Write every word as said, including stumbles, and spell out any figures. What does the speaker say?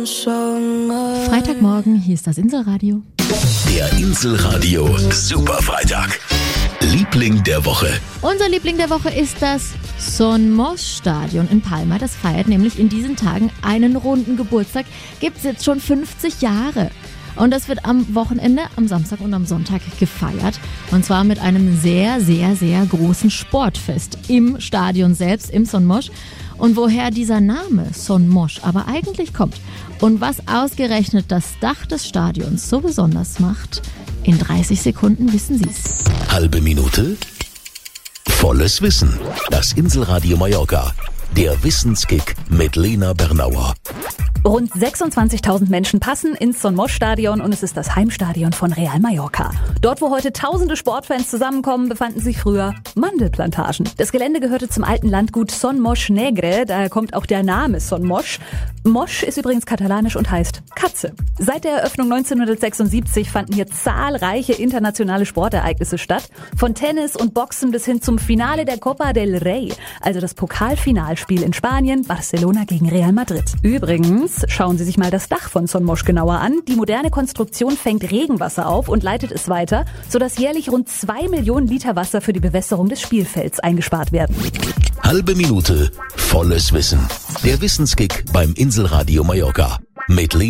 Freitagmorgen, hier ist das Inselradio. Der Inselradio Superfreitag. Liebling der Woche. Unser Liebling der Woche ist das Son Moix Stadion in Palma. Das feiert nämlich in diesen Tagen einen runden Geburtstag. Gibt es jetzt schon fünfzig Jahre. Und das wird am Wochenende, am Samstag und am Sonntag gefeiert. Und zwar mit einem sehr, sehr, sehr großen Sportfest im Stadion selbst, im Son Moix. Und woher dieser Name Son Moix aber eigentlich kommt und was ausgerechnet das Dach des Stadions so besonders macht, in dreißig Sekunden wissen Sie es. Halbe Minute, volles Wissen. Das Inselradio Mallorca. Der Wissenskick mit Lena Bernauer. Rund sechsundzwanzigtausend Menschen passen ins Son Moix Stadion und es ist das Heimstadion von Real Mallorca. Dort, wo heute tausende Sportfans zusammenkommen, befanden sich früher Mandelplantagen. Das Gelände gehörte zum alten Landgut Son Moix Negre, daher kommt auch der Name Son Moix. Moix ist übrigens katalanisch und heißt Katze. Seit der Eröffnung neunzehnhundertsechsundsiebzig fanden hier zahlreiche internationale Sportereignisse statt. Von Tennis und Boxen bis hin zum Finale der Copa del Rey, also das Pokalfinalspiel in Spanien, Barcelona gegen Real Madrid. Übrigens, schauen Sie sich mal das Dach von Son Moix genauer an. Die moderne Konstruktion fängt Regenwasser auf und leitet es weiter, sodass jährlich rund zwei Millionen Liter Wasser für die Bewässerung des Spielfelds eingespart werden. Halbe Minute, volles Wissen. Der Wissenskick beim Inselradio Mallorca. Mit Lena